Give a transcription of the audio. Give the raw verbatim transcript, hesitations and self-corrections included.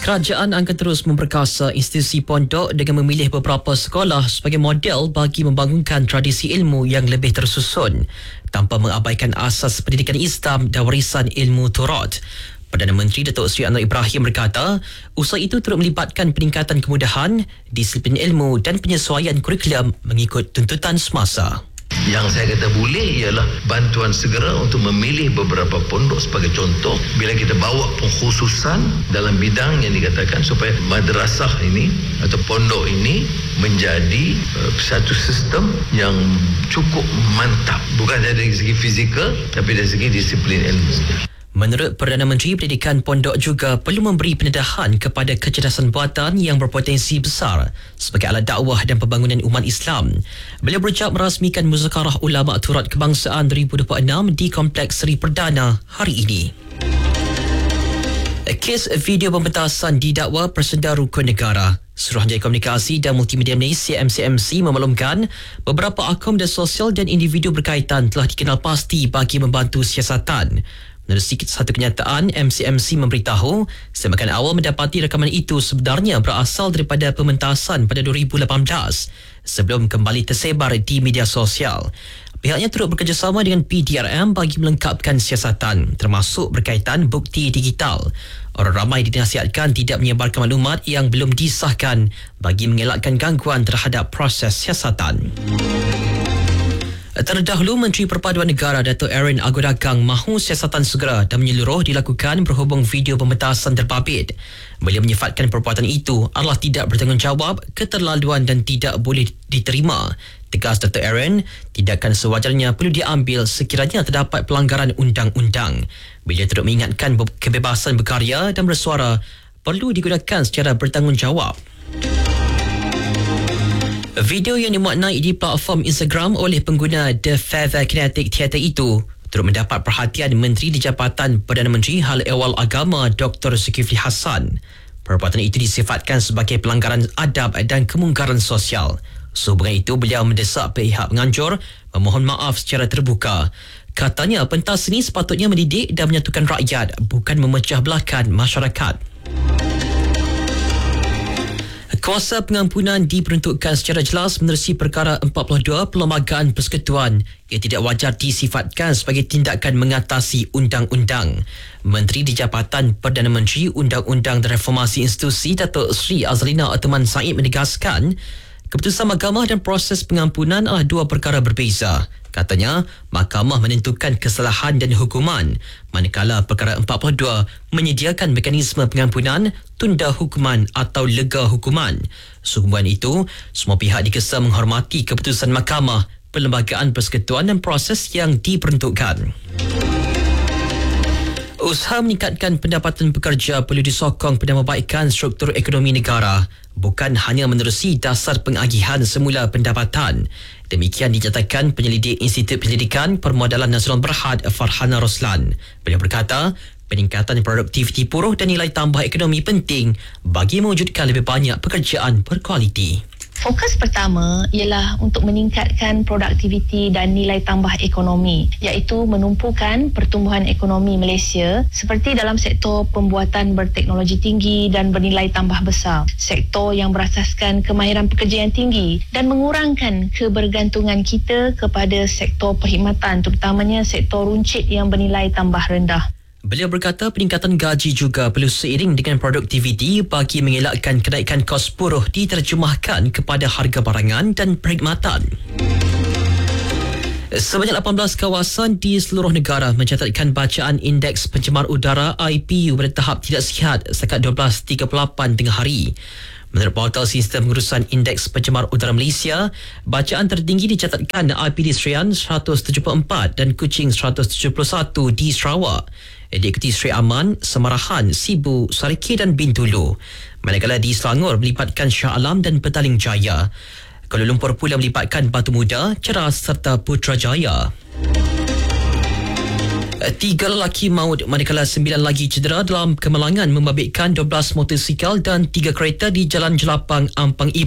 Kerajaan akan terus memperkasa institusi pondok dengan memilih beberapa sekolah sebagai model bagi membangunkan tradisi ilmu yang lebih tersusun tanpa mengabaikan asas pendidikan Islam dan warisan ilmu Taurat. Perdana Menteri Datuk Seri Anwar Ibrahim berkata, usaha itu turut melibatkan peningkatan kemudahan, disiplin ilmu dan penyesuaian kurikulum mengikut tuntutan semasa. Yang saya kata boleh ialah bantuan segera untuk memilih beberapa pondok sebagai contoh bila kita bawa pengkhususan dalam bidang yang dikatakan supaya madrasah ini atau pondok ini menjadi uh, satu sistem yang cukup mantap, bukan dari segi fizikal tapi dari segi disiplin ilmu. Menurut Perdana Menteri, pendidikan pondok juga perlu memberi pendedahan kepada kecerdasan buatan yang berpotensi besar sebagai alat dakwah dan pembangunan umat Islam. Beliau berucap merasmikan Muzakarah Ulama Taurat Kebangsaan dua ribu dua puluh enam di Kompleks Seri Perdana hari ini. Kes video pembentasan didakwa Persenda Rukun Negara. Suruhanjaya Komunikasi dan Multimedia Malaysia M C M C memaklumkan beberapa akaun media sosial dan individu berkaitan telah dikenal pasti bagi membantu siasatan. Menerusi satu kenyataan, M C M C memberitahu semakan awal mendapati rakaman itu sebenarnya berasal daripada pementasan pada dua ribu lapan belas sebelum kembali tersebar di media sosial. Pihaknya turut bekerjasama dengan P D R M bagi melengkapkan siasatan termasuk berkaitan bukti digital. Orang ramai dinasihatkan tidak menyebarkan maklumat yang belum disahkan bagi mengelakkan gangguan terhadap proses siasatan. Terdahulu, Menteri Perpaduan Negara Datuk Aaron Agodagang mahu siasatan segera dan menyeluruh dilakukan berhubung video pembentasan terbabit. Beliau menyifatkan perbuatan itu adalah tidak bertanggungjawab, keterlaluan dan tidak boleh diterima. Tegas Datuk Aaron, tindakan sewajarnya perlu diambil sekiranya terdapat pelanggaran undang-undang. Beliau turut mengingatkan kebebasan berkarya dan bersuara perlu digunakan secara bertanggungjawab. Video yang dimaknai di platform Instagram oleh pengguna The Feather Kinetic Theatre itu turut mendapat perhatian Menteri di Jabatan Perdana Menteri Hal Ehwal Agama Doktor Zulkifli Hassan. Perbuatan itu disifatkan sebagai pelanggaran adab dan kemungkaran sosial. Sehubungan itu, beliau mendesak pihak penganjur memohon maaf secara terbuka. Katanya, pentas seni sepatutnya mendidik dan menyatukan rakyat, bukan memecah belahkan masyarakat. Kuasa pengampunan diperuntukkan secara jelas menerusi perkara empat puluh dua Perlembagaan Persekutuan yang tidak wajar disifatkan sebagai tindakan mengatasi undang-undang. Menteri di Jabatan Perdana Menteri Undang-Undang dan Reformasi Institusi Datuk Seri Azlina Othman Said menegaskan keputusan mahkamah dan proses pengampunan adalah dua perkara berbeza. Katanya, mahkamah menentukan kesalahan dan hukuman, manakala perkara empat puluh dua menyediakan mekanisme pengampunan, tunda hukuman atau lega hukuman. Sehubungan itu, semua pihak dikesa menghormati keputusan mahkamah, Perlembagaan Persekutuan dan proses yang diperuntukkan. Usaha meningkatkan pendapatan pekerja perlu disokong pada membaikkan struktur ekonomi negara, bukan hanya menerusi dasar pengagihan semula pendapatan. Demikian dinyatakan penyelidik Institut Penyelidikan Permodalan Nasional Berhad Farhana Roslan. Beliau berkata, peningkatan produktiviti buruh dan nilai tambah ekonomi penting bagi mewujudkan lebih banyak pekerjaan berkualiti. Fokus pertama ialah untuk meningkatkan produktiviti dan nilai tambah ekonomi, iaitu menumpukan pertumbuhan ekonomi Malaysia seperti dalam sektor pembuatan berteknologi tinggi dan bernilai tambah besar, sektor yang berasaskan kemahiran pekerja yang tinggi dan mengurangkan kebergantungan kita kepada sektor perkhidmatan, terutamanya sektor runcit yang bernilai tambah rendah. Beliau berkata peningkatan gaji juga perlu seiring dengan produktiviti bagi mengelakkan kenaikan kos buruh diterjemahkan kepada harga barangan dan perkhidmatan. Sebanyak lapan belas kawasan di seluruh negara mencatatkan bacaan Indeks Pencemar Udara I P U pada tahap tidak sihat setakat dua belas tiga puluh lapan tengah hari. Menurut Portal Sistem Pengurusan Indeks Pencemar Udara Malaysia, bacaan tertinggi dicatatkan I P di Serian seratus tujuh puluh empat dan Kuching seratus tujuh puluh satu di Sarawak. Diikuti Seri Aman, Semarahan, Sibu, Sariki dan Bintulu. Manakala di Selangor melibatkan Shah Alam dan Petaling Jaya. Kuala Lumpur pula melibatkan Batu Muda, Ceras serta Putrajaya. Tiga lelaki maut manakala sembilan lagi cedera dalam kemalangan membabitkan dua belas motosikal dan tiga kereta di Jalan Jelapang, Ampang